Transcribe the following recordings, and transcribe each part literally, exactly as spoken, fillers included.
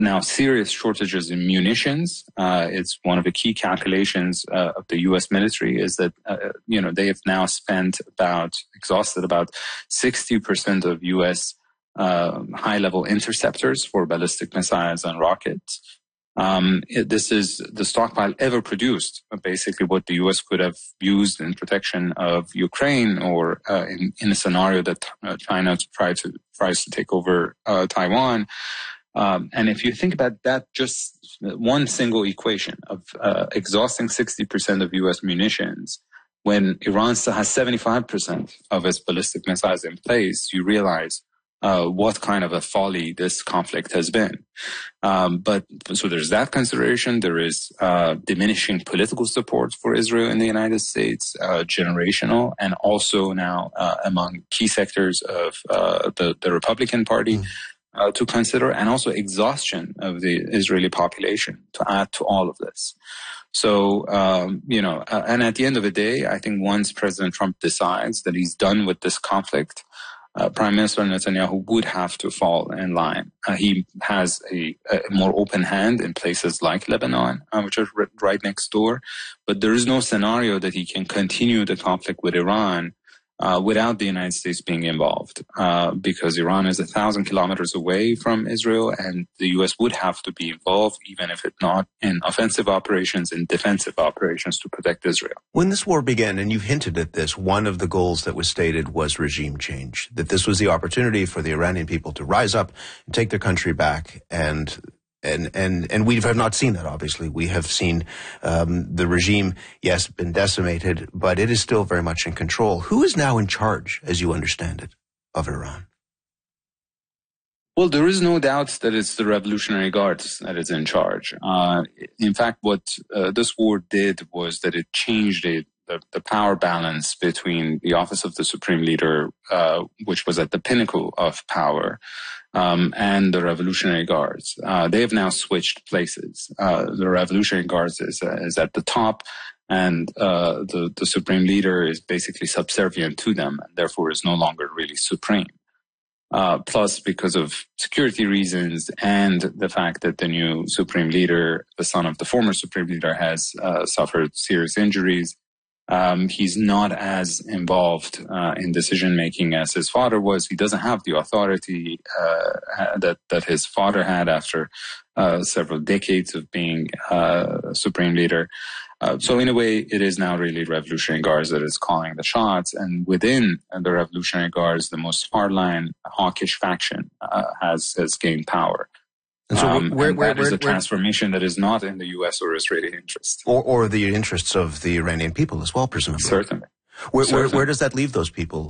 now serious shortages in munitions. Uh, it's one of the key calculations uh, of the U S military is that, uh, you know, they have now spent about, exhausted about sixty percent of U S uh, high-level interceptors for ballistic missiles and rockets. Um, it, this is the stockpile ever produced, basically what the U S could have used in protection of Ukraine or uh, in, in a scenario that uh, China try to, tries to take over uh, Taiwan. Um, and if you think about that, just one single equation of uh, exhausting sixty percent of U S munitions, when Iran still has seventy-five percent of its ballistic missiles in place, you realize uh, what kind of a folly this conflict has been. Um, but so there's that consideration. There is uh, diminishing political support for Israel in the United States, uh, generational, and also now uh, among key sectors of uh, the, the Republican Party. Mm. Uh, to consider, and also exhaustion of the Israeli population to add to all of this. So, um, you know, uh, and at the end of the day, I think once President Trump decides that he's done with this conflict, uh, Prime Minister Netanyahu would have to fall in line. Uh, he has a, a more open hand in places like Lebanon, uh, which are r- right next door, but there is no scenario that he can continue the conflict with Iran Uh, without the United States being involved, uh, because Iran is a thousand kilometers away from Israel, and the U S would have to be involved, even if it's not in offensive operations, in defensive operations to protect Israel. When this war began, and you hinted at this, one of the goals that was stated was regime change, that this was the opportunity for the Iranian people to rise up and take their country back, and And, and, and we have not seen that, obviously. We have seen um, the regime, yes, been decimated, but it is still very much in control. Who is now in charge, as you understand it, of Iran? Well, there is no doubt that it's the Revolutionary Guards that is in charge. Uh, in fact, what uh, this war did was that it changed it, the, the power balance between the office of the Supreme Leader, uh, which was at the pinnacle of power, Um, and the Revolutionary Guards. Uh, they have now switched places. Uh, the Revolutionary Guards is, uh, is at the top, and uh, the, the Supreme Leader is basically subservient to them, and therefore is no longer really supreme. Uh, plus, because of security reasons and the fact that the new Supreme Leader, the son of the former Supreme Leader, has uh, suffered serious injuries, Um, he's not as involved uh, in decision-making as his father was. He doesn't have the authority uh, that, that his father had after uh, several decades of being uh, supreme leader. Uh, so in a way, it is now really Revolutionary Guards that is calling the shots. And within the Revolutionary Guards, the most hardline, hawkish faction uh, has, has gained power. And so um, where, and where, that is a transformation where, that is not in the U S or Israeli interest. Or, or the interests of the Iranian people as well, presumably. Certainly. Where, Certainly. where, where does that leave those people?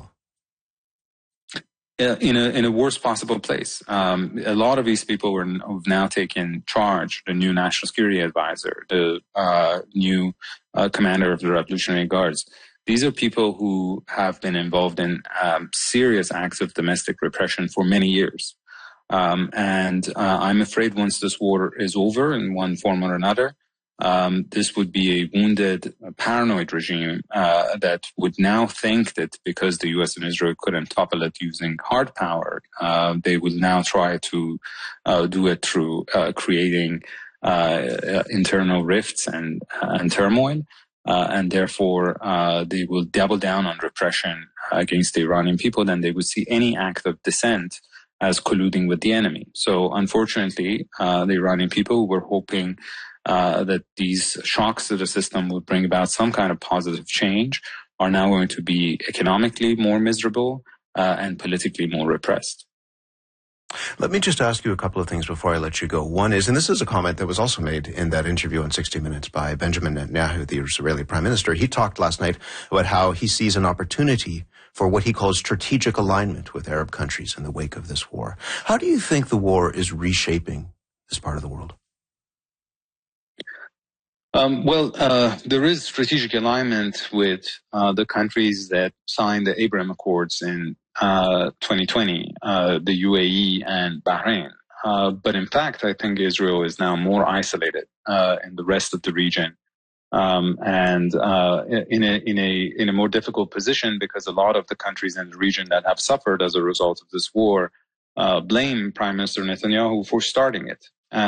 In a, in a worst possible place. Um, a lot of these people were, have now taken charge, the new National Security Advisor, the uh, new uh, commander of the Revolutionary Guards. These are people who have been involved in um, serious acts of domestic repression for many years. Um, and uh, I'm afraid once this war is over in one form or another, um, this would be a wounded, uh, paranoid regime uh, that would now think that because the U S and Israel couldn't topple it using hard power, uh, they will now try to uh, do it through uh, creating uh, internal rifts and, uh, and turmoil. Uh, and therefore, uh, they will double down on repression against the Iranian people. Then they would see any act of dissent as colluding with the enemy. So unfortunately, uh, the Iranian people were hoping uh, that these shocks to the system would bring about some kind of positive change, are now going to be economically more miserable uh, and politically more repressed. Let me just ask you a couple of things before I let you go. One is, and this is a comment that was also made in that interview on sixty minutes by Benjamin Netanyahu, the Israeli Prime Minister. He talked last night about how he sees an opportunity for what he calls strategic alignment with Arab countries in the wake of this war. How do you think the war is reshaping this part of the world? Um, well, uh, there is strategic alignment with uh, the countries that signed the Abraham Accords in uh, twenty twenty, uh, the U A E and Bahrain. Uh, but in fact, I think Israel is now more isolated uh, in the rest of the region. Um, and uh, in a in a in a more difficult position because a lot of the countries in the region that have suffered as a result of this war uh, blame Prime Minister Netanyahu for starting it.